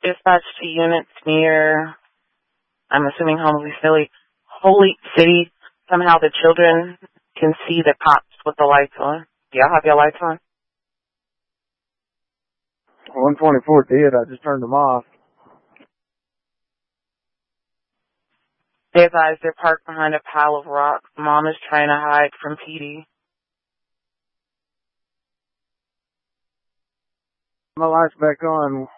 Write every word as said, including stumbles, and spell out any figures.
Dispatch to units near, I'm assuming Holy City. Holy City. Somehow the children can see the cops with the lights on. Do y'all have your lights on? one twenty-four did. I just turned them off. They advise they're parked behind a pile of rocks. Mom is trying to hide from P D. My lights back on.